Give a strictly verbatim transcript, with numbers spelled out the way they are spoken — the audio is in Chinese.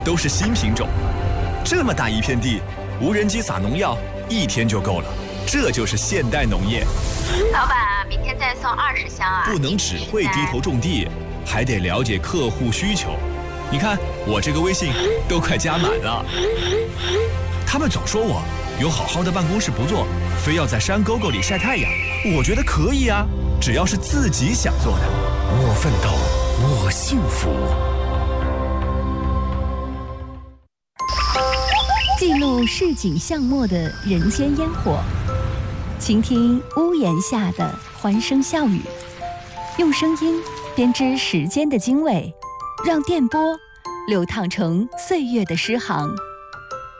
都是新品种。这么大一片地，无人机撒农药一天就够了，这就是现代农业。 老板啊，明天再送二十箱啊！ 不能只会低头种地，还得了解客户需求。你看我这个微信都快加满了。他们总说我有好好的办公室不做，非要在山沟沟里晒太阳。我觉得可以啊，只要是自己想做的。 我奋斗，我幸福。 记录市井巷陌的人间烟火，倾听屋檐下的欢声笑语，用声音编织时间的经纬，让电波流淌成岁月的诗行。